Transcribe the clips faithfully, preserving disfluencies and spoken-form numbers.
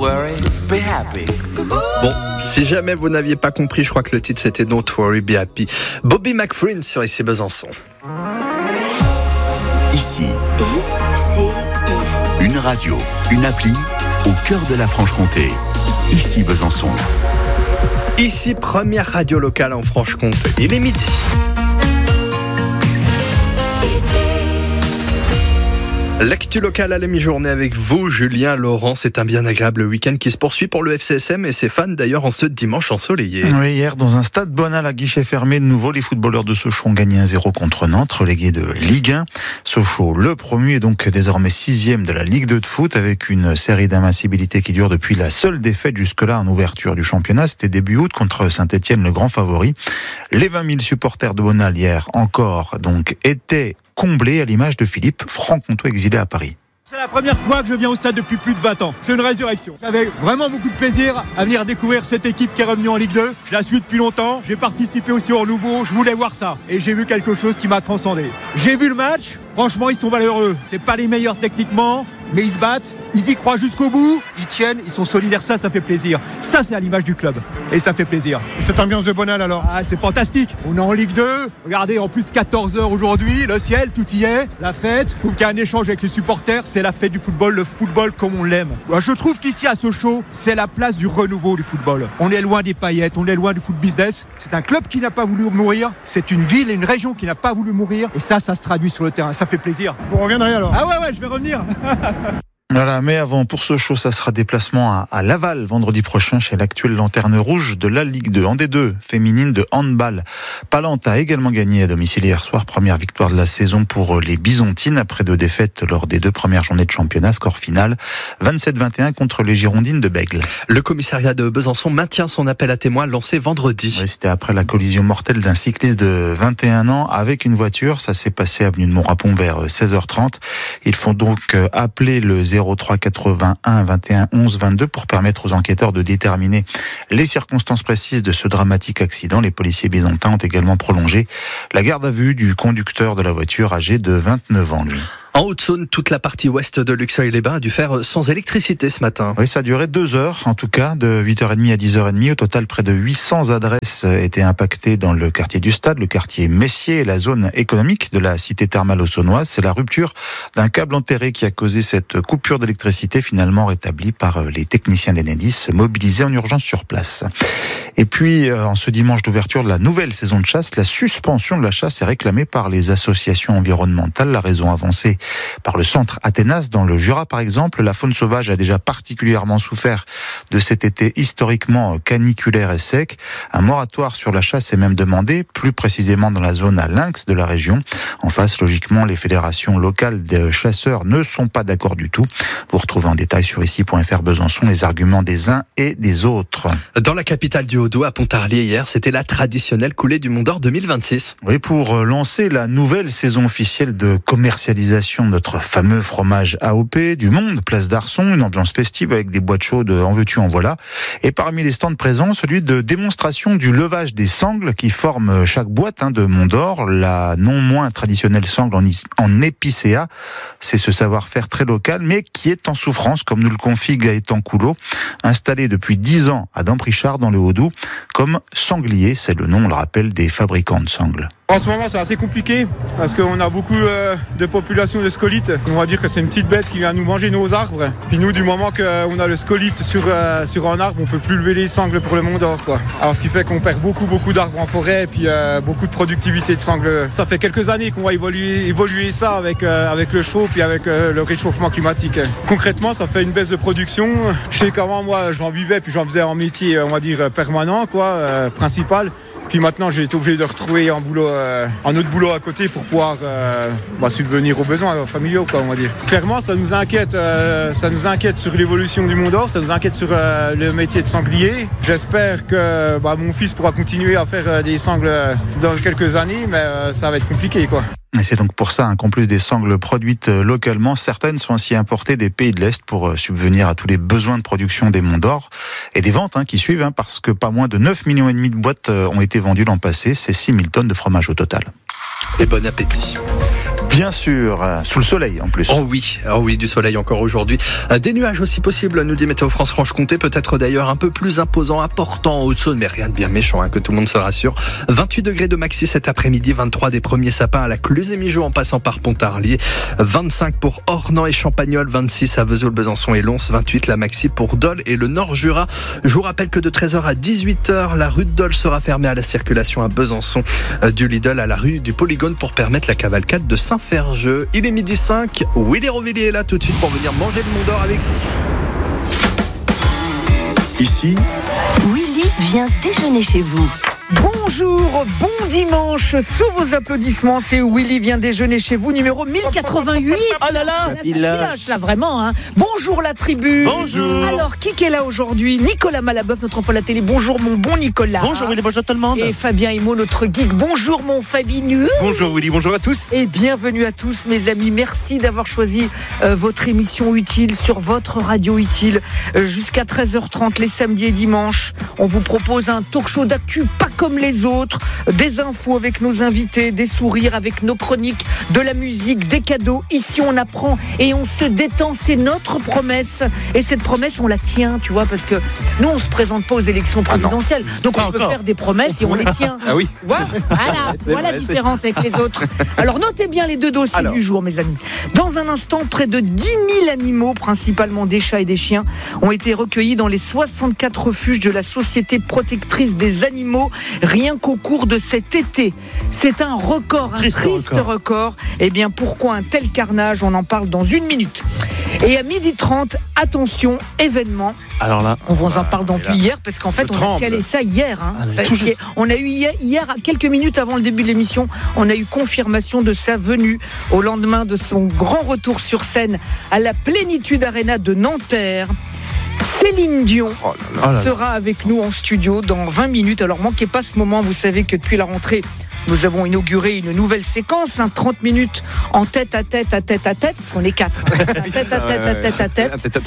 worry, be happy. Bon, si jamais vous n'aviez pas compris, je crois que le titre c'était Don't Worry Be Happy. Bobby McFerrin sur Ici Besançon. Ici, une radio, une appli au cœur de la Franche-Comté. Ici Besançon. Ici, première radio locale en Franche-Comté. Il est midi. L'actu locale à la mi-journée avec vous, Julien Laurent. C'est un bien agréable week-end qui se poursuit pour le F C S M et ses fans d'ailleurs en ce dimanche ensoleillé. Oui, hier, dans un stade Bonal à guichet fermé, de nouveau, les footballeurs de Sochaux ont gagné un zéro contre Nantes, relégués de Ligue un. Sochaux, le promu, est donc désormais sixième de la Ligue deux de foot avec une série d'invincibilité qui dure depuis la seule défaite jusque-là en ouverture du championnat. C'était début août contre Saint-Etienne, le grand favori. Les vingt mille supporters de Bonal hier encore, donc, étaient comblé à l'image de Philippe, franc-comtois exilé à Paris. C'est la première fois que je viens au stade depuis plus de vingt ans. C'est une résurrection. J'avais vraiment beaucoup de plaisir à venir découvrir cette équipe qui est revenue en Ligue deux. Je la suis depuis longtemps. J'ai participé aussi au renouveau. Je voulais voir ça. Et j'ai vu quelque chose qui m'a transcendé. J'ai vu le match. Franchement, ils sont valeureux. C'est pas les meilleurs techniquement, mais ils se battent. Ils y croient jusqu'au bout. Ils tiennent. Ils sont solidaires. Ça, ça fait plaisir. Ça, c'est à l'image du club. Et ça fait plaisir. Et cette ambiance de Bonal alors ? Ah, c'est fantastique. On est en Ligue deux. Regardez, en plus quatorze heures aujourd'hui. Le ciel, tout y est. La fête. Je trouve qu'il y a un échange avec les supporters. C'est la fête du football. Le football comme on l'aime. Je trouve qu'ici à Sochaux, c'est la place du renouveau du football. On est loin des paillettes. On est loin du foot business. C'est un club qui n'a pas voulu mourir. C'est une ville et une région qui n'a pas voulu mourir. Et ça, ça se traduit sur le terrain. Ça fait plaisir. Vous reviendrez alors ? Ah ouais, ouais, je vais revenir. Voilà, mais avant, pour Sochaux, ça sera déplacement à, à Laval vendredi prochain chez l'actuelle Lanterne Rouge de la Ligue deux. En D deux, féminine de handball. Palante a également gagné à domicile hier soir. Première victoire de la saison pour les Bisontines après deux défaites lors des deux premières journées de championnat. Score final vingt-sept vingt et un contre les Girondines de Bègle. Le commissariat de Besançon maintient son appel à témoins lancé vendredi. Oui, c'était après la collision mortelle d'un cycliste de vingt et un ans avec une voiture. Ça s'est passé avenue de Montrapon vers seize heures trente. Ils font donc appeler le zéro trois quatre-vingt-un vingt et un onze vingt-deux pour permettre aux enquêteurs de déterminer les circonstances précises de ce dramatique accident. Les policiers bisontins ont également prolongé la garde à vue du conducteur de la voiture âgé de vingt-neuf ans, lui. En Haute-Saône, toute la partie ouest de Luxeuil-les-Bains a dû faire sans électricité ce matin. Oui, ça a duré deux heures, en tout cas, de huit heures trente à dix heures trente. Au total, près de huit cents adresses étaient impactées dans le quartier du Stade, le quartier Messier et la zone économique de la cité thermale auxonnoise. C'est la rupture d'un câble enterré qui a causé cette coupure d'électricité, finalement rétablie par les techniciens d'Enedis mobilisés en urgence sur place. Et puis, en ce dimanche d'ouverture de la nouvelle saison de chasse, la suspension de la chasse est réclamée par les associations environnementales. La raison avancée par le centre Athénas dans le Jura par exemple. La faune sauvage a déjà particulièrement souffert de cet été historiquement caniculaire et sec. Un moratoire sur la chasse est même demandé, plus précisément dans la zone à lynx de la région. En face, logiquement, les fédérations locales de chasseurs ne sont pas d'accord du tout. Vous retrouvez en détail sur ici point f r Besançon les arguments des uns et des autres. Dans la capitale du Haut-Doubs, à Pontarlier hier, c'était la traditionnelle coulée du Mont d'Or deux mille vingt-six. Oui, pour lancer la nouvelle saison officielle de commercialisation de notre fameux fromage A O P du Monde, place d'Arçon, une ambiance festive avec des boîtes chaudes en veux-tu en voilà. Et parmi les stands présents, celui de démonstration du levage des sangles qui forment chaque boîte hein, de Mont d'Or, la non moins traditionnelle sangle en, en épicéa. C'est ce savoir-faire très local, mais qui est en souffrance, comme nous le confie Gaëtan Coulot, installé depuis dix ans à Damprichard dans le Haut-Doubs, comme sanglier, c'est le nom, on le rappelle, des fabricants de sangles. En ce moment, c'est assez compliqué parce qu'on a beaucoup euh, de population de scolites. On va dire que c'est une petite bête qui vient nous manger nos arbres. Puis nous, du moment qu'on a le scolite sur, euh, sur un arbre, on peut plus lever les sangles pour le Mont d'Or, quoi. Alors, ce qui fait qu'on perd beaucoup, beaucoup d'arbres en forêt et puis euh, beaucoup de productivité de sangles. Ça fait quelques années qu'on va évoluer, évoluer ça avec, euh, avec le chaud puis avec euh, le réchauffement climatique. Concrètement, ça fait une baisse de production. Je sais qu'avant, moi, j'en vivais puis j'en faisais un métier, on va dire, permanent, quoi, euh, principal. Puis maintenant, j'ai été obligé de retrouver un boulot, euh, un autre boulot à côté pour pouvoir euh, bah, subvenir aux besoins familiaux, quoi, on va dire. Clairement, ça nous inquiète, euh, ça nous inquiète sur l'évolution du Mont d'Or, ça nous inquiète sur euh, le métier de sanglier. J'espère que bah, mon fils pourra continuer à faire euh, des sangles dans quelques années, mais euh, ça va être compliqué, quoi. Et c'est donc pour ça hein, qu'en plus des sangles produites localement, certaines sont aussi importées des pays de l'Est pour subvenir à tous les besoins de production des Monts d'Or et des ventes hein, qui suivent, hein, parce que pas moins de neuf virgule cinq millions de boîtes ont été vendues l'an passé, c'est six mille tonnes de fromage au total. Et bon appétit. Bien sûr, euh, sous le soleil en plus. Oh oui, oh oui, du soleil encore aujourd'hui. Euh, des nuages aussi possibles, nous dit Météo France Franche-Comté, peut-être d'ailleurs un peu plus imposant, important en Haute-Saône, mais rien de bien méchant, hein, que tout le monde se rassure. vingt-huit degrés de maxi cet après-midi, vingt-trois des premiers sapins à la Cluse et Migeot en passant par Pontarlier, vingt-cinq pour Ornans et Champagnol, vingt-six à Vesoul, Besançon et Lons, vingt-huit la maxi pour Dole et le Nord-Jura. Je vous rappelle que de treize heures à dix-huit heures, la rue de Dole sera fermée à la circulation à Besançon, euh, du Lidl à la rue du Polygone pour permettre la cavalcade de Saint-Ferjeux. Il est midi cinq, Willy Rovelli est là tout de suite pour venir manger le Mont d'Or avec vous. Ici, Willy vient déjeuner chez vous. Bonjour, bon dimanche, sous vos applaudissements, c'est Willy vient déjeuner chez vous, numéro mille quatre-vingt-huit. Oh là là, il lâche là vraiment. Hein. Bonjour la tribu. Bonjour. Alors, qui est là aujourd'hui? Nicolas Malabeuf, notre enfant de la télé. Bonjour mon bon Nicolas. Bonjour Willy, bonjour tout le monde. Et Fabien Himo, notre geek. Bonjour mon Fabinu. Bonjour Willy, bonjour à tous. Et bienvenue à tous mes amis. Merci d'avoir choisi euh, votre émission utile sur votre radio utile. Euh, jusqu'à treize heures trente les samedis et dimanches. On vous propose un talk show d'actu pas comme les autres, des infos avec nos invités, des sourires avec nos chroniques, de la musique, des cadeaux. Ici, on apprend et on se détend. C'est notre promesse. Et cette promesse, on la tient, tu vois, parce que nous, on se présente pas aux élections présidentielles. Ah donc, pas on encore. peut faire des promesses et on les tient. Ah oui. Voilà, voilà, voilà vrai, la différence avec les autres. Alors, notez bien les deux dossiers Alors. du jour, mes amis. Dans un instant, près de dix mille animaux, principalement des chats et des chiens, ont été recueillis dans les soixante-quatre refuges de la Société protectrice des animaux, rien qu'au cours de cet été. C'est un record, un Triste triste record. record. Eh bien, pourquoi un tel carnage? On en parle dans une minute. Et à midi trente, attention, événement. Alors là, On vous en parle depuis hier, parce qu'en fait, Je on a tremble. calé ça hier. Hein. Ah, mais Fait, tout juste. On a eu hier, hier, quelques minutes avant le début de l'émission, on a eu confirmation de sa venue au lendemain de son grand retour sur scène à la Plénitude Arena de Nanterre. Céline Dion oh là là. Oh là là. sera avec nous en studio dans vingt minutes. Alors manquez pas ce moment, vous savez que depuis la rentrée, nous avons inauguré une nouvelle séquence, hein, trente minutes en tête à tête, à tête à tête, parce qu'on est quatre. Hein, tête à tête, à tête à tête.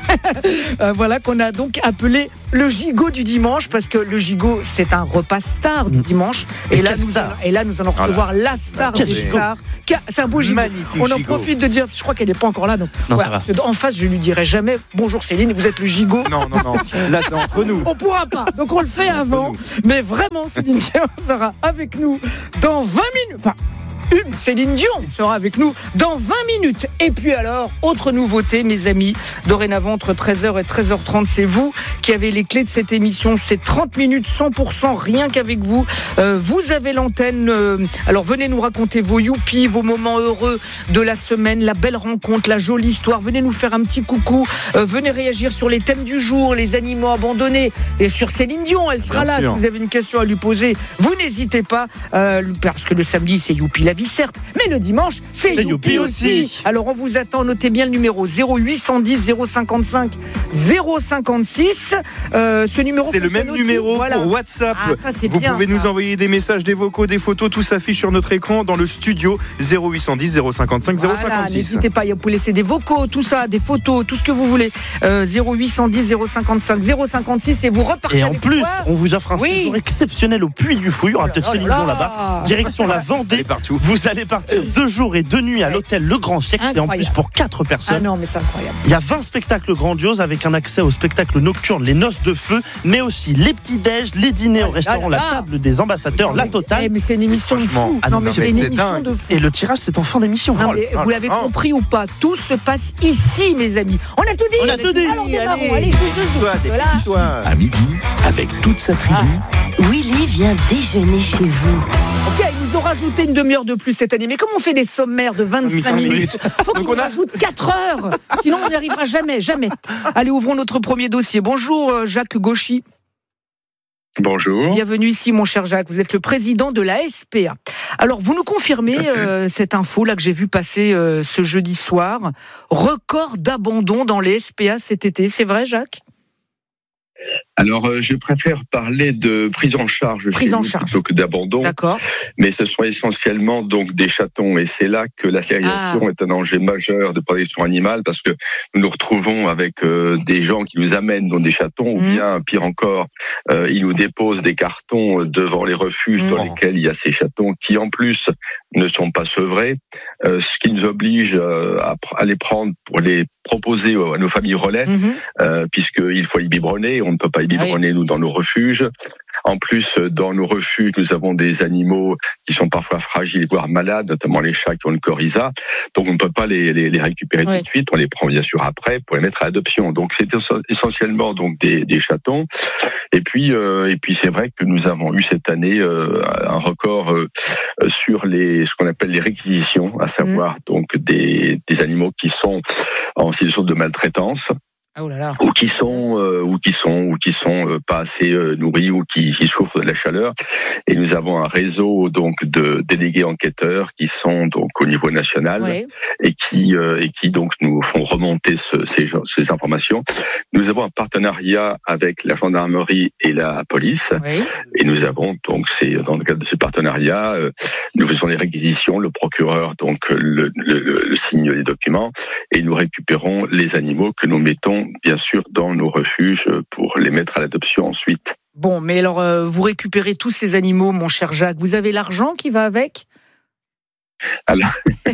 Euh, voilà qu'on a donc appelé le gigot du dimanche, parce que le gigot, c'est un repas star du dimanche. Et, Et là, quelle nous star. allons, et là, nous allons recevoir la star Quel des gigot. stars. Qui a- C'est un beau gigot. Magnifique On en gigot. profite de dire, je crois qu'elle n'est pas encore là. Donc, Non, voilà, ça va. parce que en face, je lui dirai jamais bonjour Céline, vous êtes le gigot. Non, non, non. Là, c'est entre nous. On pourra pas, donc on le fait avant. Mais vraiment, Céline Dion sera avec nous dans vingt minutes. Enfin, une Céline Dion sera avec nous dans vingt minutes. Et puis alors, autre nouveauté, mes amis, dorénavant entre treize heures et treize heures trente, c'est vous qui avez les clés de cette émission. C'est trente minutes cent pour cent rien qu'avec vous. Euh, vous avez l'antenne. Euh, alors venez nous raconter vos youpies, vos moments heureux de la semaine, la belle rencontre, la jolie histoire. Venez nous faire un petit coucou. Euh, venez réagir sur les thèmes du jour, les animaux abandonnés. Et sur Céline Dion, elle sera Bien là. sûr. Si vous avez une question à lui poser, vous n'hésitez pas. Euh, parce que le samedi, c'est youpi la vie, certes. Mais le dimanche, c'est C'est youpi youpi aussi. aussi. Alors on vous attend. Notez bien le numéro zéro huit cent dix zéro cinquante-cinq zéro cinquante-six. Euh, ce numéro c'est le fonctionne même aussi. numéro Voilà. pour WhatsApp. Ah, ça, c'est Vous bien, pouvez ça. nous envoyer des messages, des vocaux, des photos, tout s'affiche sur notre écran dans le studio zéro huit cent dix zéro cinquante-cinq zéro Voilà, cinquante-six. n'hésitez pas, vous pouvez laisser des vocaux, tout ça, des photos, tout ce que vous voulez. Euh, zéro huit cent dix zéro cinquante-cinq zéro cinquante-six et vous repartez Et en avec plus, quoi on vous offre un Oui. séjour exceptionnel au Puy du Fou. Il y aura peut-être Oh là Céline là. Dion là-bas. Direction la Vendée. Allez partout. Vous allez partir deux jours et deux nuits à l'hôtel Le Grand Siècle. C'est en plus Incroyable. pour quatre Ah personnes. non, mais c'est incroyable. Il y a vingt spectacles grandioses avec un accès au spectacle nocturne, les noces de feu, mais aussi les petits-déj, les dîners au restaurant, là la là. table des ambassadeurs, la Eh, totale. mais c'est une émission de Franchement, fou. ah non, non, mais mais c'est c'est- une c'est émission dingue. de fou. Et le tirage, c'est en fin d'émission. Non, Oh mais là vous là. l'avez oh. compris ou pas, tout se passe ici, mes amis. On a tout dit. On a tout dit. Alors démarrons. Allez. Allez, zou, zou, zou. Voilà. Toi. à midi, avec toute sa tribu, Willy vient déjeuner chez vous. Ok, ils nous ont rajouté une demi-heure de plus cette année. Mais comment on fait des sommaires de vingt-cinq vingt-cinq minutes minutes. Faut qu'ils Donc on nous a- rajoutent quatre heures. Sinon, on n'y arrivera jamais, jamais. Allez, ouvrons notre premier dossier. Bonjour, euh, Jacques Gauchy. Bonjour. Bienvenue ici, mon cher Jacques. Vous êtes le président de la S P A. Alors, vous nous confirmez euh, cette info là que j'ai vu passer euh, ce jeudi soir. Record d'abandon dans les S P A cet été. C'est vrai, Jacques ? Alors, euh, je préfère parler de prise en charge, Prise chez en nous charge. plutôt que d'abandon, D'accord. mais ce sont essentiellement donc des chatons, et c'est là que la stérilisation Ah. est un danger majeur de protection animale, parce que nous nous retrouvons avec euh, des gens qui nous amènent dans des chatons, ou Mm. bien pire encore, euh, ils nous déposent des cartons devant les refuges Mm. dans lesquels il y a ces chatons, qui en plus ne sont pas sevrés, euh, ce qui nous oblige euh, à, à les prendre pour les proposer à nos familles relais, mm-hmm. euh, puisqu'il faut y biberonner, on ne peut pas y biberonner oui. nous dans nos refuges. En plus, dans nos refuges, nous avons des animaux qui sont parfois fragiles, voire malades, notamment les chats qui ont le coryza. Donc, on ne peut pas les, les, les récupérer oui. tout de suite. On les prend bien sûr après pour les mettre à l'adoption. Donc, c'est essentiellement donc des, des chatons. Et puis, euh, et puis, c'est vrai que nous avons eu cette année euh, un record euh, sur les ce qu'on appelle les réquisitions, à savoir mmh. donc des, des animaux qui sont en situation de maltraitance. Oh là là. ou qui sont euh, ou qui sont ou qui sont euh, pas assez euh, nourris ou qui, qui souffrent de la chaleur, et nous avons un réseau donc de délégués enquêteurs qui sont donc au niveau national oui. et qui euh, et qui donc nous font remonter ce, ces ces informations. Nous avons un partenariat avec la gendarmerie et la police oui. et nous avons donc c'est dans le cadre de ce partenariat euh, nous faisons les réquisitions, le procureur donc le, le, le, le signe les documents et nous récupérons les animaux que nous mettons bien sûr dans nos refuges pour les mettre à l'adoption ensuite. Bon, mais alors euh, vous récupérez tous ces animaux, mon cher Jacques. Vous avez l'argent qui va avec ? Alors,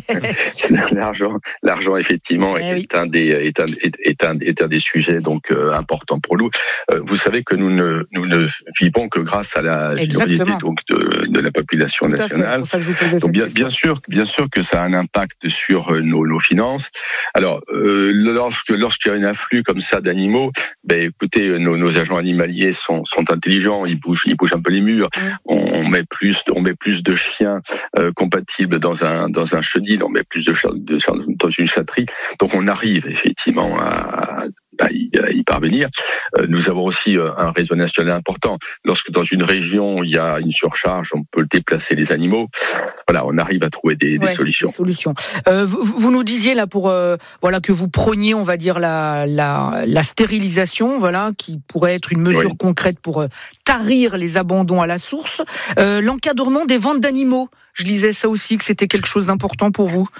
l'argent, l'argent effectivement eh est, oui. un des, est, un, est, est, un, est un des sujets donc euh, importants pour nous. Euh, vous savez que nous ne, nous ne vivons que grâce à la générosité donc de, de la population Tout nationale. Pour ça que je vous posais donc, bien, cette bien sûr, bien sûr que ça a un impact sur nos, nos finances. Alors, euh, lorsque lorsqu'il y a un afflux comme ça d'animaux, ben écoutez, nos, nos agents animaliers sont, sont intelligents, ils bougent, ils bougent un peu les murs. Mmh. On, on met plus, on met plus de chiens euh, compatibles dans un dans un chenil, on met plus de chiens dans une chatterie. Donc on arrive effectivement à, à, y, à y parvenir. Euh, nous avons aussi euh, un réseau national important. Lorsque dans une région il y a une surcharge, on peut déplacer les animaux. Voilà, on arrive à trouver des, ouais, des solutions. Des solutions. Euh, vous, vous nous disiez là pour euh, voilà que vous preniez, on va dire la la, la stérilisation, voilà, qui pourrait être une mesure oui. concrète pour euh, tarir les abandons à la source. Euh, l'encadrement des ventes d'animaux. Je lisais ça aussi, que c'était quelque chose d'important pour vous.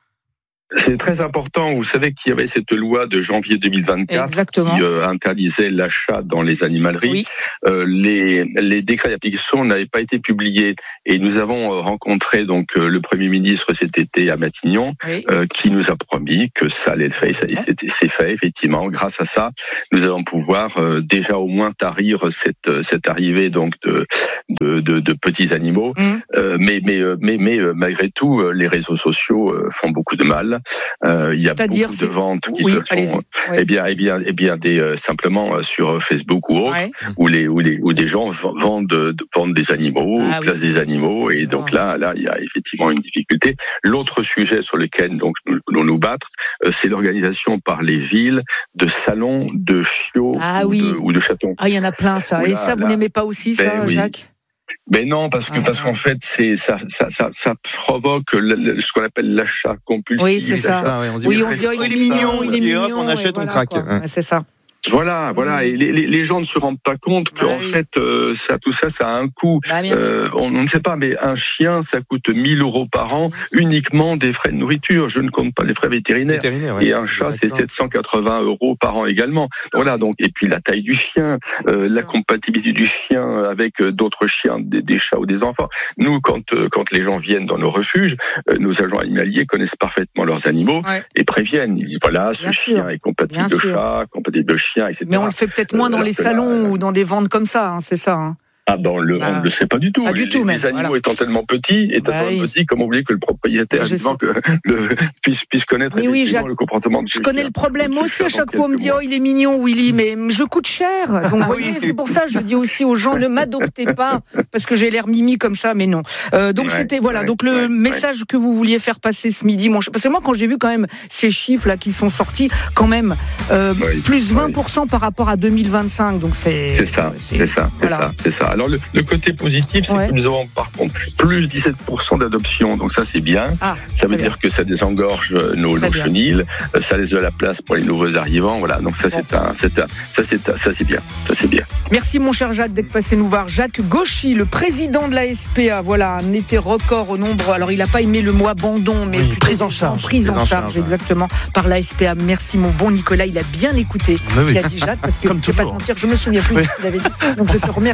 C'est très important. Vous savez qu'il y avait cette loi de janvier deux mille vingt-quatre Exactement. qui euh, interdisait l'achat dans les animaleries. Oui. Euh, les, les décrets d'application n'avaient pas été publiés et nous avons rencontré donc euh, le Premier ministre cet été à Matignon, oui. euh, qui nous a promis que ça allait être fait. Ça, c'est, c'est fait effectivement. Grâce à ça, nous allons pouvoir euh, déjà au moins tarir cette cette arrivée donc de de, de, de petits animaux. Mmh. Euh, mais mais mais mais euh, malgré tout, euh, les réseaux sociaux euh, font beaucoup de mal. Euh, il y a C'est-à-dire, beaucoup de ventes qui oui, se font, oui. eh bien, eh bien, eh bien, des euh, simplement euh, sur Facebook ou autre, ouais. où les où les où des gens vendent vendent des animaux, ah, placent oui. des animaux, et donc oh. là, là, il y a effectivement une difficulté. L'autre sujet sur lequel donc nous voulons nous battre, euh, c'est l'organisation par les villes de salons de chiots ah, ou, oui. de, ou de chatons. Ah, il y en a plein ça. Là, et ça, vous là, n'aimez pas aussi ça, ben, Jacques? Oui. Mais non, parce que ah, parce qu'en fait, c'est ça, ça, ça, ça provoque le, le, ce qu'on appelle l'achat compulsif. Oui, c'est ça. ça oui, on se dit, oui, on se dit, oh, il est mignon, il est mignon. On achète, on craque. Ouais, c'est ça. Voilà, voilà. Mmh. Et les, les, les gens ne se rendent pas compte qu'en bah oui. fait, euh, ça, tout ça, ça a un coût. Bah, euh, on, on ne sait pas, mais un chien, ça coûte mille euros par an, uniquement des frais de nourriture. Je ne compte pas les frais vétérinaires. Vétérinaire, ouais. Et un chat, c'est sept cent quatre-vingts euros par an également. Voilà. Donc, et puis la taille du chien, euh, la compatibilité du chien avec d'autres chiens, des, des chats ou des enfants. Nous, quand euh, quand les gens viennent dans nos refuges, euh, nos agents animaliers connaissent parfaitement leurs animaux ouais. et préviennent. Ils disent voilà, ce Bien chien sûr. est compatible de chat, compatible de chien. et cetera. Mais on le fait peut-être moins dans les salons ou dans des ventes comme ça, hein, c'est ça. Hein. Ah ben on le, bah, on ne le sait pas du tout. Pas les, du tout, les même, animaux voilà. étant tellement petits, étant bah, tellement oui. petits, comment oublier que le propriétaire vivant que le puisse, puisse connaître mais oui, le comportement de ce Je connais chien. le problème aussi. À chaque fois, on me dit oh il est mignon, Willy, mais je coûte cher. Donc vous voyez, c'est pour ça que je dis aussi aux gens ne m'adoptez pas parce que j'ai l'air mimi comme ça, mais non. Euh, donc ouais, c'était voilà. Ouais, donc le ouais, message ouais. que vous vouliez faire passer ce midi, mon ch... parce que moi quand j'ai vu quand même ces chiffres là qui sont sortis, quand même euh, ouais, plus vingt pour cent ouais. par rapport à deux mille vingt-cinq. Donc c'est c'est ça, c'est, c'est ça, c'est voilà. ça, c'est ça. Alors le, le côté positif, c'est ouais. que nous avons par contre plus dix-sept pour cent d'adoption, donc ça c'est bien. Ah, ça veut dire bien. que ça désengorge nos, nos chenils, ça laisse de la place pour les nouveaux arrivants. Voilà, donc ça bon. c'est un, c'est un, ça c'est un, ça c'est bien, ça c'est bien. Merci mon cher Jacques d'être passé nous voir. Jacques Gauchy, le président de la S P A, voilà, un été record au nombre. Alors il n'a pas aimé le mot abandon, mais oui, prise en charge, prise en, en charge, charge exactement par la S P A. Merci mon bon Nicolas, il a bien écouté mais ce oui. qu'a dit Jacques parce que je ne vais pas te mentir, je me souviens plus oui. de ce qu'il avait dit. Donc je te remercie d'être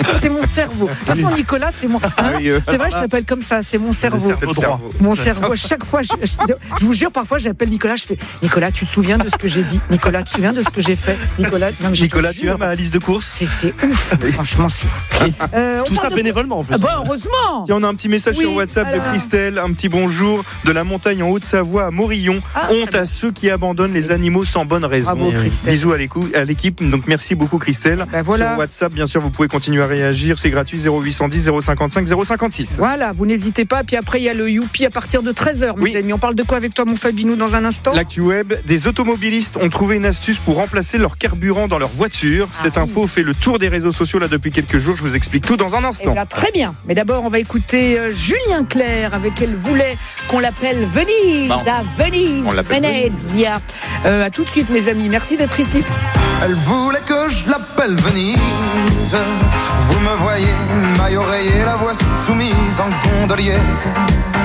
C'est mon cerveau. De toute façon, Nicolas, c'est mon. Hein oui, euh, c'est vrai, je t'appelle comme ça. C'est mon cerveau. Le cerveau droit. Mon cerveau. À chaque fois, je, je, je vous jure, parfois, j'appelle Nicolas. Je fais Nicolas, tu te souviens de ce que j'ai dit? Nicolas, tu te souviens de ce que j'ai fait? Nicolas, non, mais Nicolas, tu as ma liste de courses? C'est, c'est ouf. Franchement, c'est ouf. Euh, Tout ça de... bénévolement en plus. Ah bah, heureusement. Tiens, on a un petit message oui, sur WhatsApp alors... de Christelle. Un petit bonjour de la montagne en Haute-Savoie à Morillon. Ah, Honte à ceux qui abandonnent les animaux sans bonne raison. Bravo, Christelle. Bisous à l'équipe. Donc merci beaucoup Christelle. Ben voilà. Sur WhatsApp, bien sûr, vous pouvez continuer à réagir. C'est gratuit. zéro huit cent dix zéro cinquante-cinq zéro cinquante-six. Voilà, vous n'hésitez pas. Puis après, il y a le Youpi à partir de treize heures, mes Oui. amis. On parle de quoi avec toi, mon Fabinou, dans un instant? L'actu web, des automobilistes ont trouvé une astuce pour remplacer leur carburant dans leur voiture. Ah, Cette oui. info fait le tour des réseaux sociaux là depuis quelques jours. Je vous explique tout dans un Eh instant. bien, très bien. Mais d'abord, on va écouter euh, Julien Clerc avec Elle voulait qu'on l'appelle Venise, Bah, on- à Venise, on l'appelle Venezia. Euh, à tout de suite, mes amis. Merci d'être ici. Elle voulait que je l'appelle Venise. Vous me voyez, maille oreiller, la voix soumise en gondolier.